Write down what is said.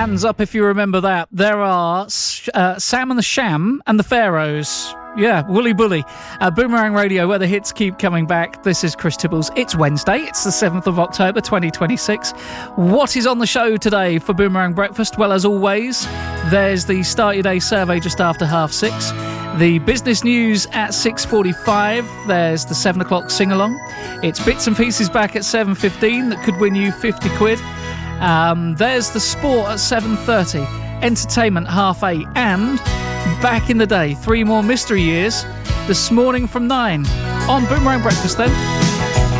Hands up if you remember that. There are Sam and the Sham and the Pharaohs. Yeah, Woolly Bully. Boomerang Radio, where the hits keep coming back. This is Chris Tibbles. It's Wednesday. It's the 7th of October, 2026. What is on the show today for Boomerang Breakfast? Well, as always, there's the Start Your Day survey just after 6:30. The business news at 6:45. There's the 7 o'clock sing-along. It's Bits and Pieces back at 7:15 that could win you 50 quid. There's the sport at 7:30. Entertainment 8:30. And back in the day, 3 more mystery years this morning from 9 on Boomerang Breakfast then.